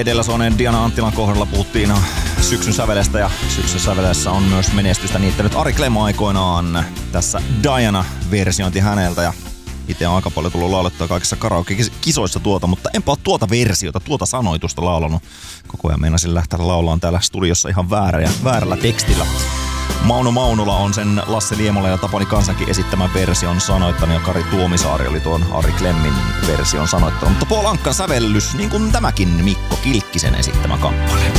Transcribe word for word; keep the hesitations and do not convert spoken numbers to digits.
Edellä soineen Diana Anttilan kohdalla puhuttiin syksyn sävelestä ja syksyn säveleessä on myös menestystä niittänyt Ari Clem aikoinaan. Tässä Diana-versiointi häneltä ja itse on aika paljon tullut laulettua kaikissa karaoke-kisoissa tuota, mutta enpä ole tuota versiota, tuota sanoitusta laulanut. Koko ajan meinasin lähteä laulaan täällä studiossa ihan väärä ja väärällä tekstillä. Mauno Maunula on sen Lasse Liemola ja Tapani Kansankin esittämän version sanoittanut ja Kari Tuomisaari oli tuon Ari Clemmin version sanoittanut. Mutta Paul Ankan sävellys, niin kuin tämäkin Mikko Kilkkisen esittämä kappale.